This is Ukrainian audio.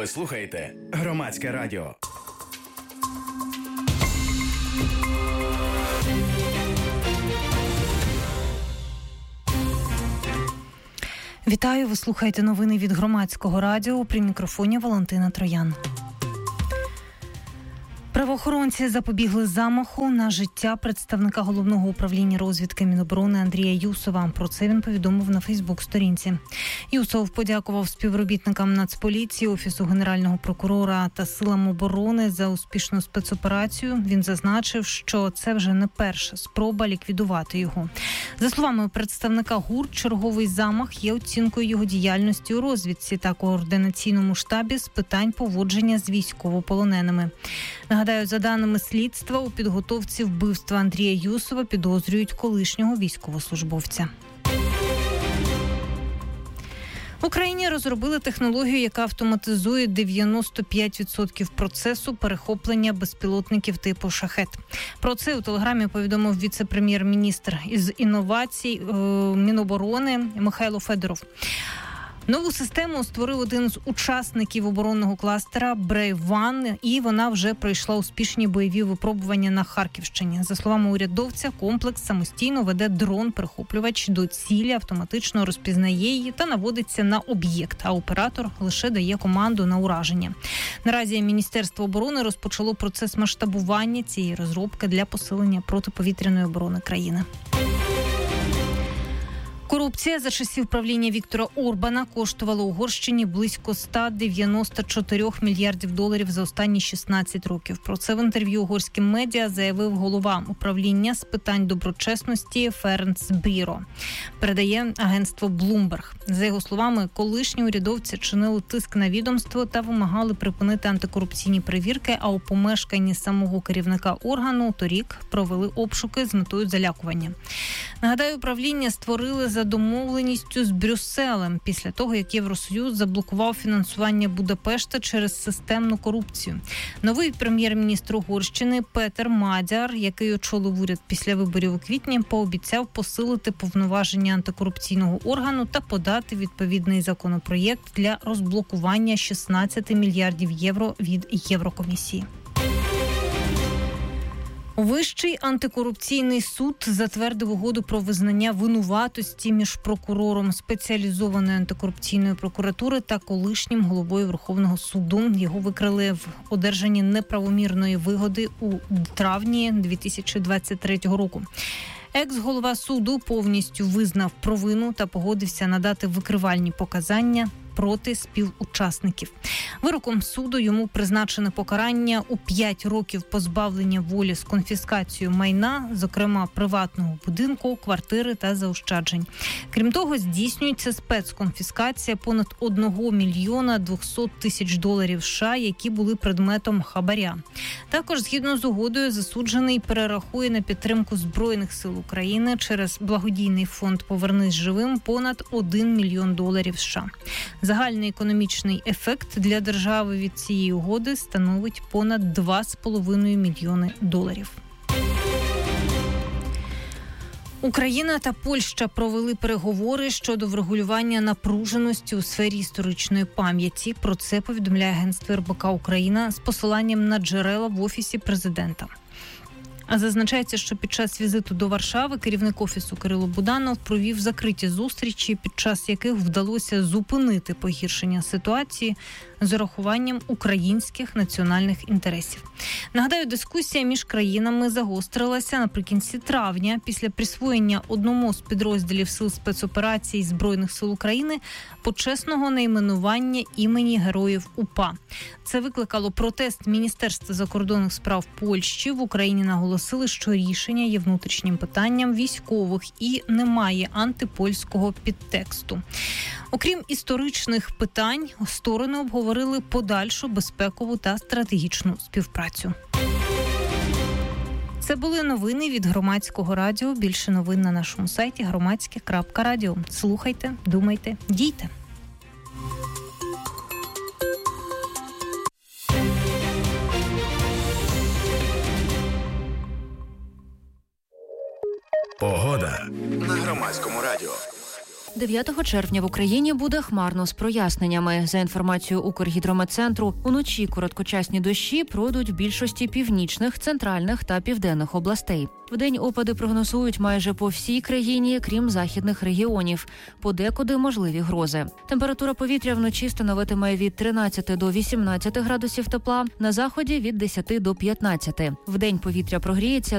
Ви слухаєте Громадське радіо. Вітаю, ви слухаєте новини від Громадського радіо. При мікрофоні Валентина Троян. Правоохоронці запобігли замаху на життя представника Головного управління розвідки Міноборони Андрія Юсова. Про це він повідомив на Фейсбук-сторінці. Юсов подякував співробітникам Нацполіції, Офісу Генерального прокурора та силам оборони за успішну спецоперацію. Він зазначив, що це вже не перша спроба ліквідувати його. За словами представника ГУР, черговий замах є оцінкою його діяльності у розвідці та координаційному штабі з питань поводження з військовополоненими. Нагадаю, за даними слідства, у підготовці вбивства Андрія Юсова підозрюють колишнього військовослужбовця. В Україні розробили технологію, яка автоматизує 95% процесу перехоплення безпілотників типу «Шахед». Про це у Телеграмі повідомив віце-прем'єр-міністр із інновацій Міноборони Михайло Федоров. Нову систему створив один з учасників оборонного кластера Brave One, і вона вже пройшла успішні бойові випробування на Харківщині. За словами урядовця, комплекс самостійно веде дрон-перехоплювач до цілі, автоматично розпізнає її та наводиться на об'єкт, а оператор лише дає команду на ураження. Наразі Міністерство оборони розпочало процес масштабування цієї розробки для посилення протиповітряної оборони країни. Корупція за часів правління Віктора Орбана коштувала Угорщині близько 194 мільярдів доларів за останні 16 років. Про це в інтерв'ю угорським медіа заявив голова управління з питань доброчесності Ференц Біро. Передає агентство Bloomberg. За його словами, колишні урядовці чинили тиск на відомство та вимагали припинити антикорупційні перевірки, а у помешканні самого керівника органу торік провели обшуки з метою залякування. Нагадаю, управління створили за домовленістю з Брюсселем після того, як Євросоюз заблокував фінансування Будапешта через системну корупцію. Новий прем'єр-міністр Угорщини Петер Мадяр, який очолив уряд після виборів у квітні, пообіцяв посилити повноваження антикорупційного органу та подати відповідний законопроєкт для розблокування 16 мільярдів євро від Єврокомісії. Вищий антикорупційний суд затвердив угоду про визнання винуватості між прокурором спеціалізованої антикорупційної прокуратури та колишнім головою Верховного суду. Його викрили в одержанні неправомірної вигоди у травні 2023 року. Екс-голова суду повністю визнав провину та погодився надати викривальні показання проти співучасників. Вироком суду йому призначене покарання у 5 років позбавлення волі з конфіскацією майна, зокрема приватного будинку, квартири та заощаджень. Крім того, здійснюється спецконфіскація понад 1 мільйона 200 тисяч доларів США, які були предметом хабаря. Також, згідно з угодою, засуджений перерахує на підтримку Збройних сил України через благодійний фонд «Повернись живим» понад 1 мільйон доларів США. Загальний економічний ефект для держави від цієї угоди становить понад 2,5 мільйони доларів. Україна та Польща провели переговори щодо врегулювання напруженості у сфері історичної пам'яті. Про це повідомляє агентство РБК Україна з посиланням на джерела в Офісі президента. А зазначається, що під час візиту до Варшави керівник Офісу Кирило Буданов провів закриті зустрічі, під час яких вдалося зупинити погіршення ситуації з урахуванням українських національних інтересів. Нагадаю, дискусія між країнами загострилася наприкінці травня після присвоєння одному з підрозділів сил спецоперацій Збройних сил України почесного найменування імені Героїв УПА. Це викликало протест Міністерства закордонних справ Польщі. В Україні наголосили, що рішення є внутрішнім питанням військових і не має антипольського підтексту. Окрім історичних питань, сторони обговорили подальшу безпекову та стратегічну співпрацю. Це були новини від Громадського радіо. Більше новин на нашому сайті громадське.радіо. Слухайте, думайте, дійте. Погода на Громадському радіо. 9 червня в Україні буде хмарно з проясненнями. За інформацією Укргідрометцентру, уночі короткочасні дощі пройдуть в більшості північних, центральних та південних областей. Вдень опади прогнозують майже по всій країні, крім західних регіонів. Подекуди можливі грози. Температура повітря вночі становитиме від 13 до 18 градусів тепла, на заході – від 10 до 15. Вдень повітря прогріється